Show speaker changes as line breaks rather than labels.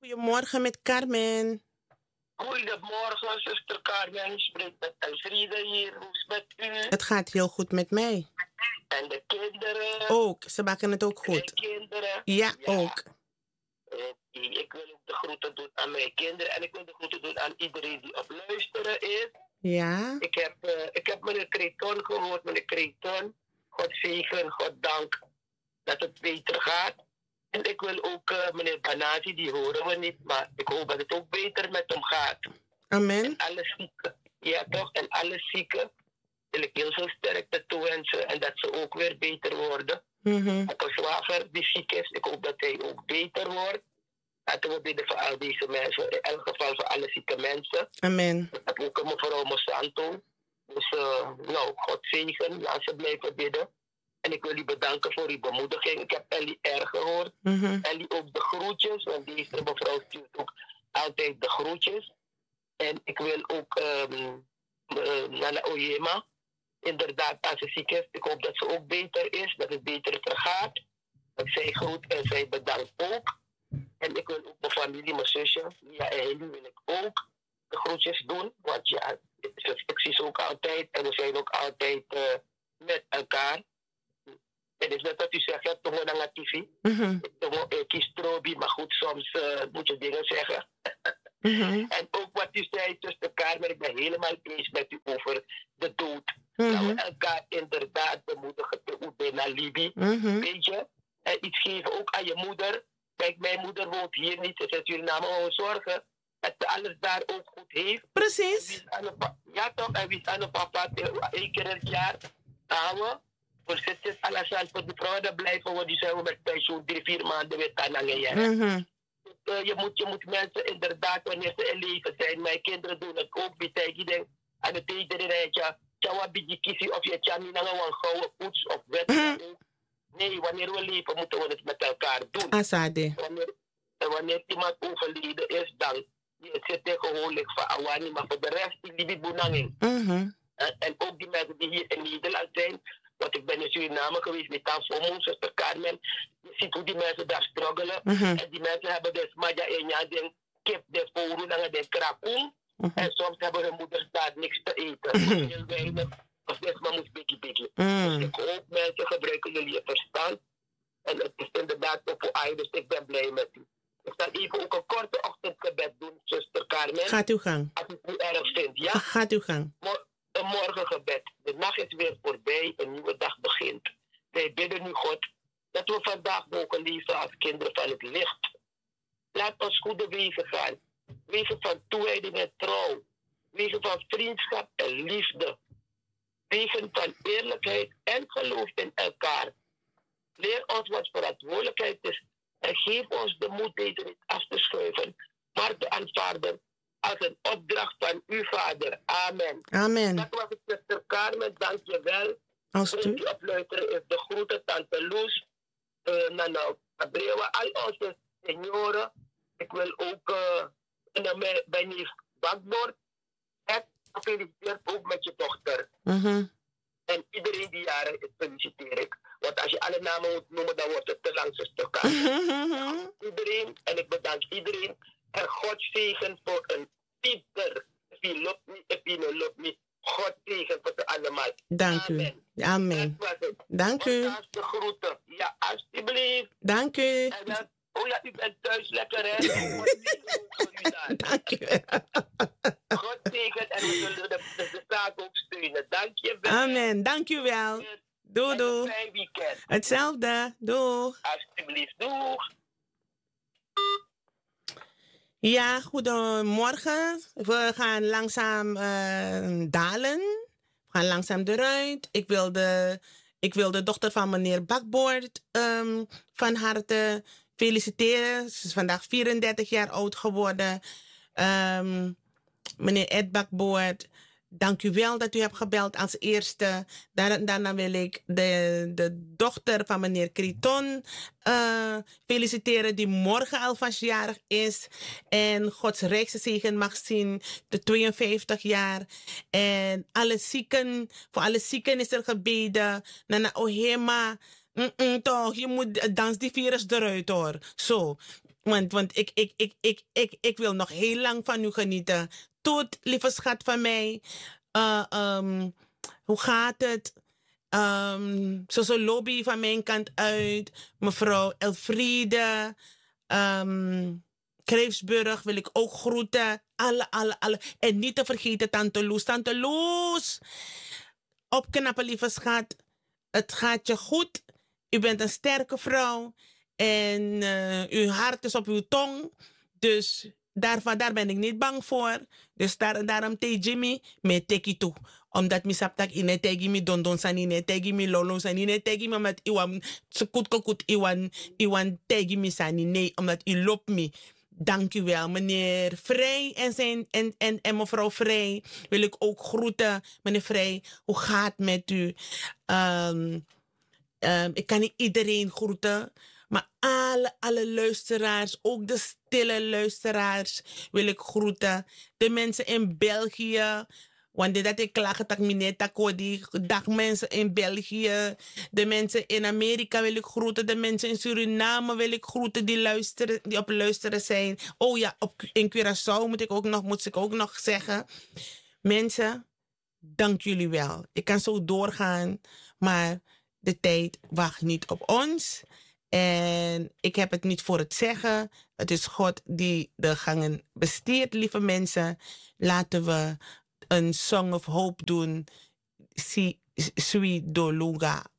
Goedemorgen met Carmen.
Goedemorgen, zuster Carmen. Je spreekt met Elfriede hier. Hoe is het met u?
Het gaat heel goed met mij.
En de kinderen?
Ook, ze maken het ook goed.
De kinderen?
Ja, ook.
Ik wil ook de groeten doen aan mijn kinderen. En ik wil de groeten doen aan iedereen die op luisteren is.
Ja.
Ik heb meneer Creton gehoord. Meneer Creton, God zegen, God dank dat het beter gaat. En ik wil ook meneer Banati, die horen we niet, maar ik hoop dat het ook beter met hem gaat.
Amen.
En alle zieken, ja toch, en alle zieken wil ik heel veel sterkte toewensen en dat ze ook weer beter worden. Ook een zwager die ziek is, ik hoop dat hij ook beter wordt. Laten we bidden voor al deze mensen, in elk geval voor alle zieke mensen.
Amen.
Ik heb ook mevrouw Monsanto. Dus God zegen, laat ze blijven bidden. En ik wil u bedanken voor uw bemoediging. Ik heb Ellie erg gehoord. Ellie ook de groetjes, want deze mevrouw stuurt ook altijd de groetjes. En ik wil ook Nana Oyema, inderdaad, als ze ziek is, ik hoop dat ze ook beter is, dat het beter vergaat. Dat zij groet en zij bedankt ook. En ik wil ook mijn familie, mijn zusje, Lia en Heli, wil ik ook de groetjes doen. Want ja, ik zie ze ook altijd en we zijn ook altijd met elkaar. Het is net wat u zegt, ja, toch wel naar TV. Ik kies Trobi, maar goed, soms moet je dingen zeggen. En ook wat u zei tussen elkaar, maar ik ben helemaal eens met u over de dood. Dat we elkaar inderdaad bemoedigen te oefenen naar Libië. Weet je? En iets geven ook aan je moeder. Kijk, mijn moeder woont hier niet, ze zegt Suriname, maar we zorgen dat ze alles daar ook goed heeft.
Precies.
Ja toch, en wie is aan de papa 1 keer in het jaar samen. We zitten alles voor de vrouwen, blijven we, die zijn we met pensioen 3-4 maanden weer tanangen. Je moet mensen inderdaad, wanneer ze in leven zijn, mijn kinderen doen het ook, ik denk aan het rijtje, tjawa bidje kiezen of je tjami na een gouden poets of wet. Nee, wanneer we leven moeten we het met elkaar doen.
Asade.
Wanneer iemand overleden is, dan zit hij gewoon van awani, maar voor de rest die libi bunanging. En ook die mensen die hier in Nederland zijn, want ik ben in Suriname geweest met Tanfomo, zuster Carmen. Je ziet hoe die mensen daar struggelen. En die mensen hebben dus maja en ja, den kip, de poru, dan den krakoen. En soms hebben hun moeders daar niks te eten. Heel weinig. Of dit maar moet biggie. Dus ik hoop mensen gebruiken jullie je verstand. En het is inderdaad ook voor ai, dus ik ben blij met u. Ik zal even ook een korte ochtendgebed doen, zuster Carmen.
Gaat uw gang.
Als u het niet erg vindt, ja?
Gaat uw gang.
Een morgengebed. De nacht is weer voorbij, een nieuwe dag begint. Wij bidden nu, God, dat we vandaag mogen leven als kinderen van het licht. Laat ons goede wegen gaan. Wegen van toewijding en trouw. Wegen van vriendschap en liefde. Wegen van eerlijkheid en geloof in elkaar. Leer ons wat verantwoordelijkheid is. En geef ons de moed deze niet af te schuiven, maar te aanvaarden als een opdracht van uw Vader. Amen.
Amen.
Dat was het, zuster Carmen. Dank je wel.
Als
u opluisteren is de groete, tante Loes, Nana Abrewa, al onze senioren. Ik wil ook bij neef Bakbord. En gefeliciteerd ook met je dochter. En iedereen die jaren is, feliciteer ik. Want als je alle namen moet noemen, dan wordt het te lang, zuster Carmen. Iedereen, en ik bedank iedereen. En God zegen voor een Pieter. Wie loopt niet, wie loopt niet. God zegen voor ze allemaal.
Dank u. Amen. Dank u.
De groeten. Ja, alsjeblieft.
Dank u.
En dan, oh ja, u bent thuis lekker, hè?
Dank u.
God zegen en we zullen de zaak ook steunen. Dank je wel.
Amen. Dank u wel. Doei, doei.
Een fijn weekend.
Hetzelfde. Doei.
Alsjeblieft. Doeg.
Ja, goedemorgen. We gaan langzaam dalen. We gaan langzaam eruit. Ik wil de dochter van meneer Bakboord van harte feliciteren. Ze is vandaag 34 jaar oud geworden. Meneer Ed Bakboord, dank u wel dat u hebt gebeld als eerste. Daarna wil ik de dochter van meneer Criton feliciteren, die morgen alvast jarig is. En Gods rijkste zegen mag zien, de 52 jaar. En voor alle zieken is er gebeden. Nana Ohema, toch, je moet dans die virus eruit hoor. Zo. Want ik wil nog heel lang van u genieten. Tot, lieve schat van mij. Hoe gaat het? Zo'n lobby van mijn kant uit. Mevrouw Elfriede. Kreefsburg wil ik ook groeten. Alle. En niet te vergeten Tante Loes. Tante Loes. Opknappen, lieve schat. Het gaat je goed. U bent een sterke vrouw. En uw hart is op uw tong. Dus daar ben ik niet bang voor. Dus daarom te Jimmy, me teki toe. Omdat mi saptak ine tegi mi don san ine tegi mi lolo san ine tegi mi met iwan sekut iwan tegi mi san ine omdat u loopt mi. Dank u wel, meneer Vrij en mevrouw Vrij wil ik ook groeten. Meneer Vrij, hoe gaat het met u? Ik kan niet iedereen groeten, maar alle luisteraars, ook de stille luisteraars, wil ik groeten. De mensen in België, want dat ik klaag dat mineta kodi. Dag mensen in België, de mensen in Amerika wil ik groeten, de mensen in Suriname wil ik groeten die luisteren, die op luisteren zijn. Oh ja, in Curaçao moet ik ook nog zeggen. Mensen, dank jullie wel. Ik kan zo doorgaan, maar de tijd wacht niet op ons. En ik heb het niet voor het zeggen. Het is God die de gangen besteedt, lieve mensen. Laten we een Song of Hope doen. Si Sui Dolunga